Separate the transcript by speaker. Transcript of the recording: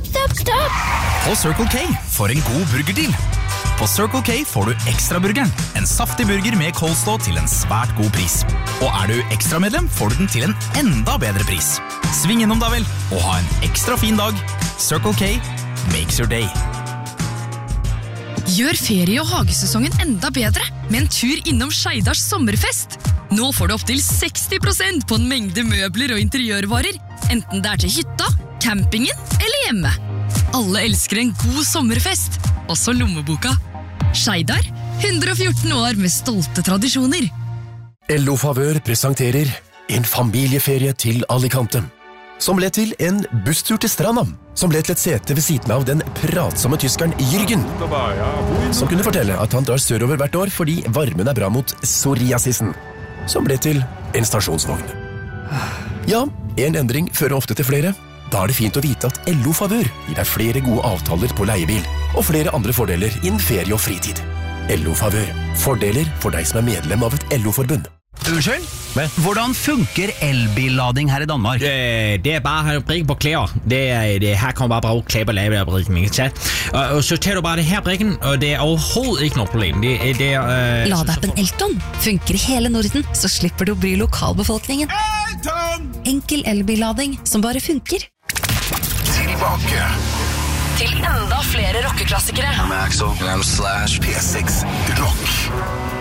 Speaker 1: På Circle K for en god burgerdeal. På Circle K får du Extra-burgeren, en saftig burger med coleslaw til en svært god pris. Og du ekstra-medlem, får du den til en enda bedre pris. Sving innom da vel, og ha en ekstra fin dag. Circle K makes your day.
Speaker 2: Gjør ferie- og hagesesongen enda bedre med en tur innom Skeidars sommerfest. Nå får du opp til 60% på en mengde møbler og interiørvarer, enten det til hytta, campingen eller hjemme. Alle elsker en god sommerfest, også lommeboka. Skeidar, 114 år med stolte tradisjoner.
Speaker 3: LO Favør presenterer en familieferie til Alicante, som ble til en busstur til stranda, som ble til et sete ved siden av den pratsomme tyskeren Jürgen, som kunne fortelle at han drar sørover hvert år fordi varmen bra mot psoriasisen, som ble til en stasjonsvogn. Ja, en endring fører ofte til flere. Da det fint å vite at LO Favør gir deg flere gode avtaler på leiebil, og flere andre fordeler innen ferie og fritid. LO Favør. Fordeler for deg som medlem av et LO-forbund.
Speaker 4: Unnskyld? Hvordan funker elbillading her i Danmark?
Speaker 5: Det bare at brikke på klæder. Det her kommer bare bruge klæber lave af brikken, ikke sant? Og så tager du bare det her brikken, og det overhovedet ikke noget problem.
Speaker 6: Ladeappen Elton funker i hele Norden, så slipper du å bry lokalbefolkningen. Elton! Enkel elbillading som bare funker.
Speaker 3: Tilbake.
Speaker 2: Til enda flere rockeklassikere.
Speaker 3: I'm Axel, and I'm Slash P6 Rock.